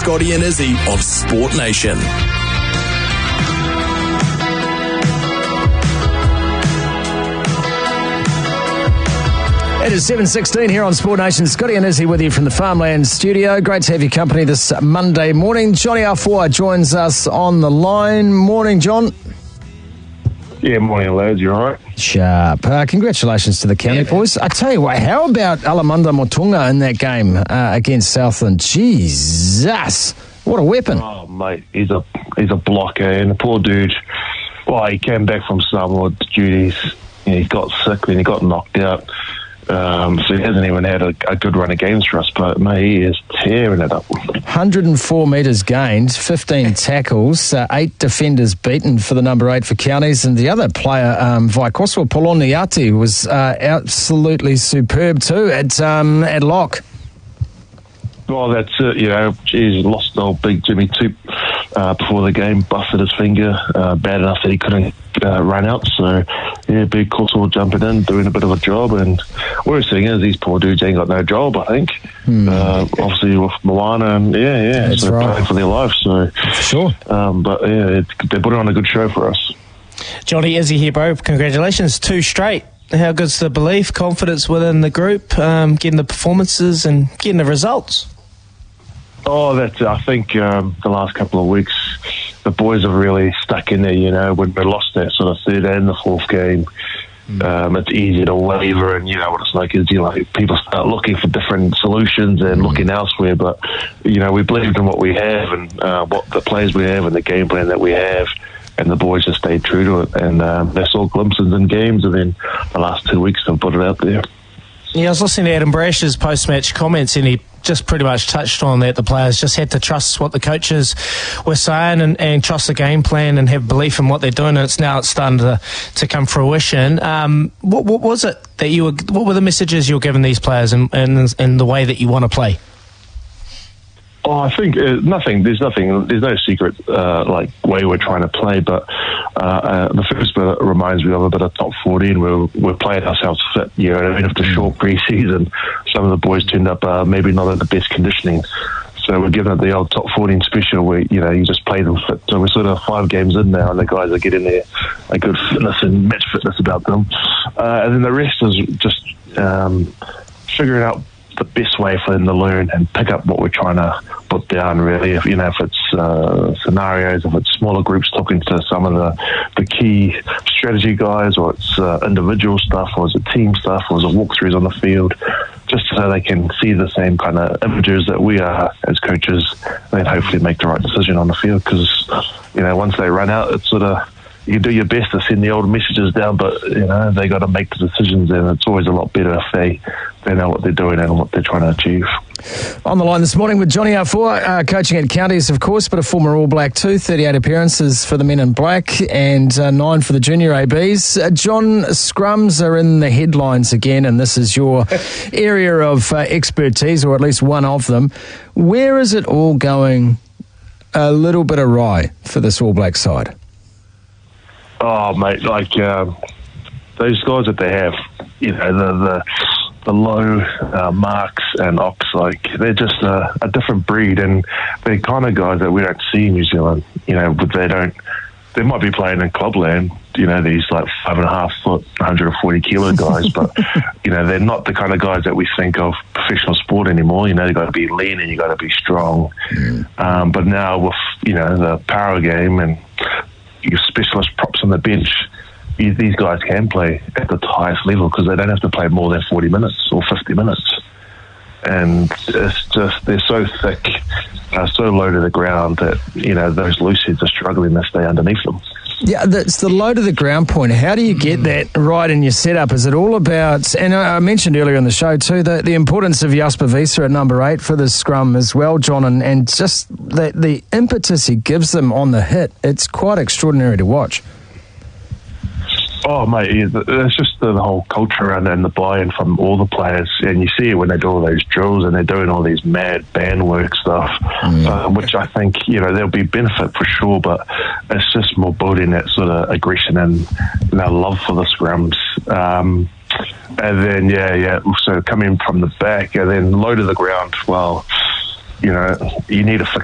Scotty and Izzy of Sport Nation. It is 7:16 here on Sport Nation. Scotty and Izzy with you from the Farmland studio. Great to have your company this Monday morning. Johnny Afoa joins us on the line. Morning, John. Yeah, morning, lads. You all right? Sharp. Congratulations to the county boys. I tell you what, how about Alamanda Motunga in that game against Southland? Jesus, what a weapon. Oh, mate, he's a blocker, and the poor dude, well, he came back from Samoa duties. He got sick, then he got knocked out. So he hasn't even had a good run of games for us, but mate, he is tearing it up. 104 metres gained, 15 tackles, 8 defenders beaten for the number 8 for counties, and the other player, Vaikoswa Poloniati, was absolutely superb too at lock. Well, that's it, you know. He's lost old big Jimmy Toop before the game, busted his finger, bad enough that he couldn't run out. So, yeah, big Kosovo jumping in, doing a bit of a job. And worst thing is, these poor dudes ain't got no job, I think. Obviously, with Moana, and That's so right. playing for their life. So, For sure. But, yeah, they put on a good show for us. Johnny, Izzy here, bro. Congratulations. 2 straight. How good's the belief, confidence within the group, getting the performances and getting the results? Oh, I think the last couple of weeks, the boys have really stuck in there, you know. When we lost that sort of third and the fourth game, it's easy to waver, and you know what it's like is, people start looking for different solutions and looking elsewhere. But, you know, we believed in what we have and what the players we have and the game plan that we have, and the boys just stayed true to it. And they saw glimpses in games, and then the last 2 weeks have put it out there. Yeah, I was listening to Adam Brash's post-match comments, and he just pretty much touched on that. The players just had to trust what the coaches were saying and trust the game plan and have belief in what they're doing, and it's starting to come fruition. What was it that what were the messages you were giving these players and the way that you want to play? Oh, I think nothing. There's no secret way we're trying to play. But the first bit reminds me of a bit of top 14 where we're playing ourselves fit. You know what I mean? After short pre-season, some of the boys turned up maybe not in the best conditioning. So we're giving it the old top 14 special where, you know, you just play them fit. So we're sort of 5 games in now, and the guys are getting there a good fitness and match fitness about them. And then the rest is just figuring out the best way for them to learn and pick up what we're trying to put down, really. If it's scenarios, if it's smaller groups talking to some of the key strategy guys, or it's individual stuff, or it's team stuff, or it's walkthroughs on the field, just so they can see the same kind of images that we are as coaches, and then hopefully make the right decision on the field. Because, you know, once they run out, it's sort of, you do your best to send the old messages down, but, you know, they got to make the decisions, and it's always a lot better if they know what they're doing and what they're trying to achieve. On the line this morning with Johnny Afoa, coaching at counties, of course, but a former All Black too. 38 appearances for the men in black and 9 for the junior ABs. John, scrums are in the headlines again, and this is your area of expertise, or at least one of them. Where is it all going a little bit awry for this All Black side? Oh, mate, those guys that they have, you know, the low Marks and Ox, they're just a different breed, and they're kind of guys that we don't see in New Zealand. You know, but they might be playing in clubland, you know, these 5.5 foot, 140 kilo guys, but, you know, they're not the kind of guys that we think of professional sport anymore. You know, you've got to be lean and you've got to be strong. But now with, you know, the power game and your specialist props on the bench, these guys can play at the highest level because they don't have to play more than 40 minutes or 50 minutes. And it's just, they're so thick, so low to the ground that, you know, those loose heads are struggling to stay underneath them. Yeah, that's the low to the ground point. How do you get that right in your setup? Is it all about, and I mentioned earlier in the show too, the importance of Jasper Wiese at number 8 for the scrum as well, John, and just the impetus he gives them on the hit, it's quite extraordinary to watch. Oh, mate, it's just the whole culture and the buy-in from all the players. And you see it when they do all those drills and they're doing all these mad band work stuff, which I think, you know, there'll be benefit for sure, but it's just more building that sort of aggression and, you know, love for the scrums. And then, so coming from the back and then low to the ground, well, you know, you need to fix